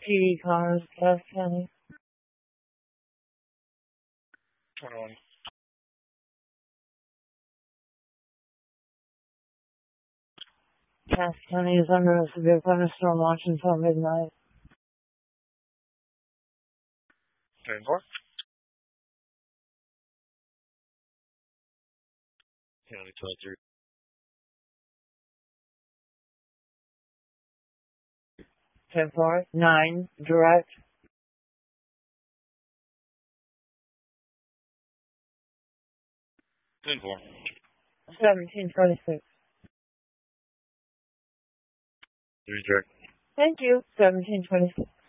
PD Connors, Cass County. 21. Cass County is under a severe thunderstorm watch until midnight. 10-4. County 23. 10-4. 9, direct. 10-4. 1726. 3 direct. Thank you. 1726.